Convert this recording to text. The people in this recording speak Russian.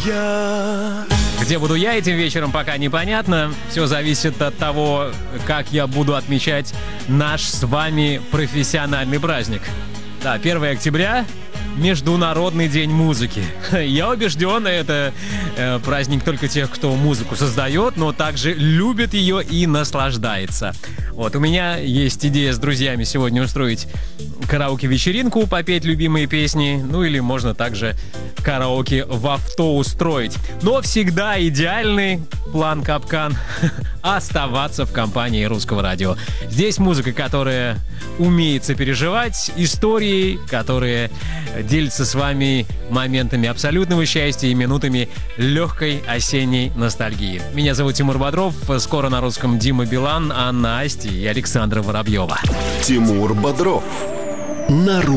Где буду я этим вечером, пока непонятно. Все зависит от того, как я буду отмечать наш с вами профессиональный праздник. Да, 1 октября — Международный день музыки. Я убежден, это праздник только тех, кто музыку создает, но также любит ее и наслаждается. Вот, у меня есть идея с друзьями сегодня устроить караоке-вечеринку, попеть любимые песни, ну или можно также караоке в авто устроить. Но всегда идеальный план капкан — оставаться в компании Русского радио. Здесь музыка, которая умеет сопереживать, истории, которые делятся с вами моментами абсолютного счастья и минутами легкой осенней ностальгии. Меня зовут Тимур Бодров. Скоро на русском Дима Билан, Анна Асти и Александра Воробьева. Тимур Бодров на